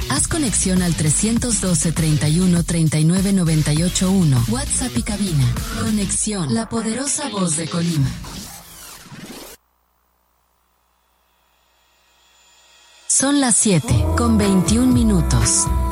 Haz conexión al 312 31 39 98 1. WhatsApp y cabina. Conexión, la poderosa voz de Colima. Son las 7:21.